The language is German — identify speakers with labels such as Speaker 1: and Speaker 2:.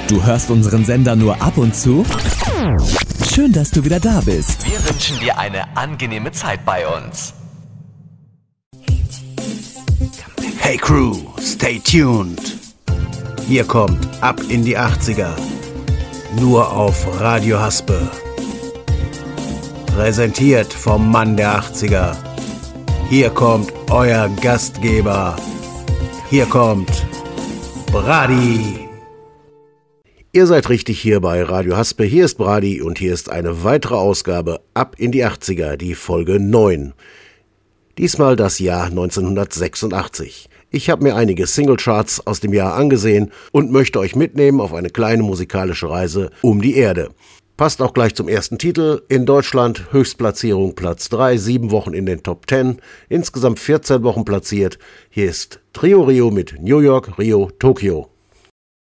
Speaker 1: Du hörst unseren Sender nur ab und zu? Schön, dass du wieder da bist.
Speaker 2: Wir wünschen dir eine angenehme Zeit bei uns.
Speaker 3: Hey Crew, stay tuned. Hier kommt Ab in die 80er. Nur auf Radio Haspe. Präsentiert vom Mann der 80er. Hier kommt euer Gastgeber. Hier kommt Brady. Ihr seid richtig hier bei Radio Haspe. Hier ist Brady und hier ist eine weitere Ausgabe Ab in die 80er, die Folge 9. Diesmal das Jahr 1986. Ich habe mir einige Singlecharts aus dem Jahr angesehen und möchte euch mitnehmen auf eine kleine musikalische Reise um die Erde. Passt auch gleich zum ersten Titel. In Deutschland Höchstplatzierung Platz 3, 7 Wochen in den Top 10, insgesamt 14 Wochen platziert. Hier ist Trio Rio mit New York, Rio, Tokio.